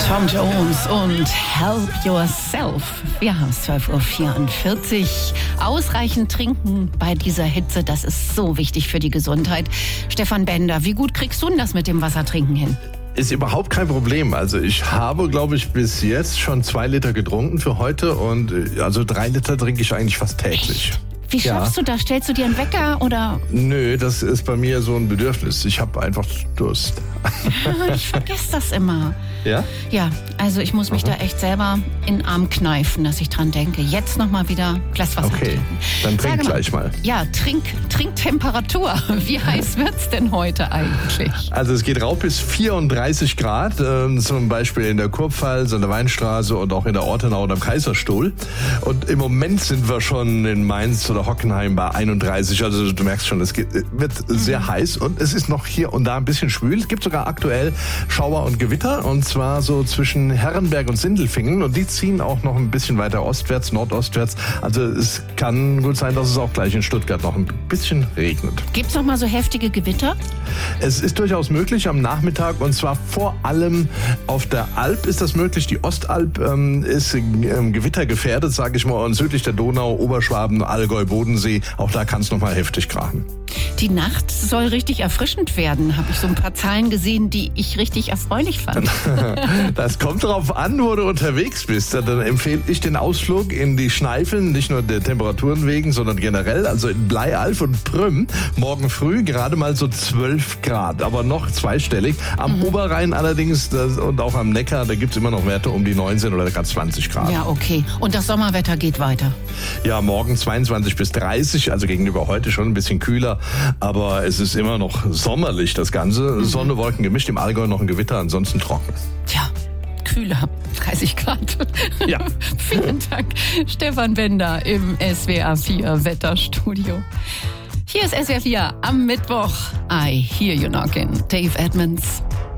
Tom Jones und Help Yourself. Wir haben es 12:44 Uhr. Ausreichend trinken bei dieser Hitze, das ist so wichtig für die Gesundheit. Stefan Bender, wie gut kriegst du denn das mit dem Wassertrinken hin? Ist überhaupt kein Problem. Also ich habe, glaube ich, bis jetzt schon 2 Liter getrunken für heute und also 3 Liter trinke ich eigentlich fast täglich. Wie schaffst du das? Stellst du dir einen Wecker oder? Nö, das ist bei mir so ein Bedürfnis. Ich habe einfach Durst. Ich vergesse das immer. Ja? Ja, also ich muss mich da echt selber in den Arm kneifen, dass ich dran denke. Jetzt nochmal wieder Glas Wasser trinken. Dann trink gleich mal. Ja, Trinktemperatur. Wie heiß wird's denn heute eigentlich? Also es geht rauf bis 34 Grad, zum Beispiel in der Kurpfalz, an der Weinstraße und auch in der Ortenau und am Kaiserstuhl. Und im Moment sind wir schon in Mainz oder Hockenheim bei 31. Also du merkst schon, es wird sehr heiß und es ist noch hier und da ein bisschen schwül. Es gibt sogar aktuell Schauer und Gewitter und zwar so zwischen Herrenberg und Sindelfingen und die ziehen auch noch ein bisschen weiter ostwärts, nordostwärts. Also es kann gut sein, dass es auch gleich in Stuttgart noch ein bisschen regnet. Gibt's noch mal so heftige Gewitter? Es ist durchaus möglich am Nachmittag und zwar vor allem auf der Alp ist das möglich. Die Ostalb ist gewittergefährdet, sage ich mal, und südlich der Donau, Oberschwaben, Allgäu, Bodensee, auch da kann es noch mal heftig krachen. Die Nacht soll richtig erfrischend werden, habe ich so ein paar Zahlen gesehen, die ich richtig erfreulich fand. Das kommt darauf an, wo du unterwegs bist. Dann empfehle ich den Ausflug in die Schneifel, nicht nur der Temperaturen wegen, sondern generell, also in Bleialf und Prüm, morgen früh gerade mal so 12 Grad, aber noch zweistellig. Am Oberrhein allerdings und auch am Neckar, da gibt's immer noch Werte um die 19 oder gerade 20 Grad. Ja, okay. Und das Sommerwetter geht weiter? Ja, morgen 22 bis 30, also gegenüber heute schon ein bisschen kühler, aber es ist immer noch sommerlich, das Ganze. Sonne, Wolken gemischt, im Allgäu noch ein Gewitter, ansonsten trocken. Tja, kühler, 30 Grad. Ja. Vielen Dank, Stefan Bender im SWR 4 Wetterstudio. Hier ist SWR 4 am Mittwoch. I Hear You Knockin', Dave Edmonds.